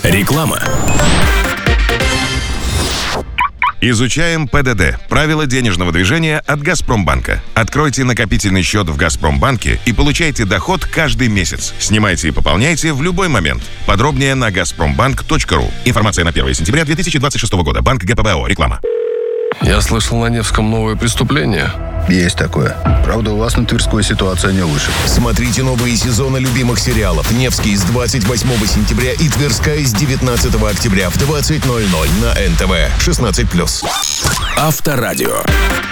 Реклама. Изучаем ПДД – правила денежного движения от «Газпромбанка». Откройте накопительный счет в «Газпромбанке» и получайте доход каждый месяц. Снимайте и пополняйте в любой момент. Подробнее на газпромбанк.ру. Информация на 1 сентября 2026 года. Банк ГПБО. Реклама. Я слышал, на Невском новое преступление. Есть такое. Правда, у вас на Тверской ситуация не лучше. Смотрите новые сезоны любимых сериалов. «Невский» с 28 сентября и «Тверская» с 19 октября в 20:00 на НТВ. 16+. Авторадио.